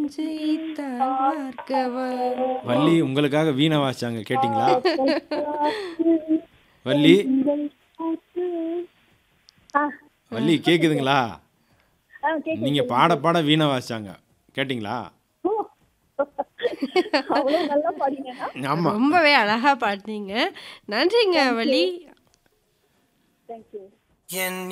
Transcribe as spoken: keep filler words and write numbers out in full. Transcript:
ஜெயித்தால் பார்க்கவா. வள்ளி உங்களுக்காக வீணை வாசிச்சாங்க கேட்டிங்களா? வள்ளி ஆ, வள்ளி கேக்குதுங்களா? ஆ, கேக்குது, நீங்க கேக்குது. பாட பாட வீணை வாசிச்சாங்க கேட்டிங்களா? ஓ, அவ்வளவு நல்லா பாடினேனா? ஆமா. ரொம்பவே அழகா பாடுனீங்க. நன்றிங்க தேங்க்யூ வள்ளி. தேங்க்யூ என்